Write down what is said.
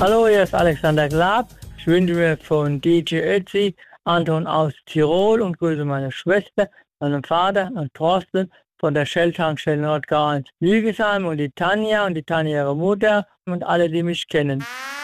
Hallo, hier ist Alexander Glab. Ich wünsche mir von DJ Ötzi, Anton aus Tirol und grüße meine Schwester, meinen Vater und Thorsten von der Shell-Tankstelle Nordgau 1 Lügesheim und die Tanja ihre Mutter und alle, die mich kennen.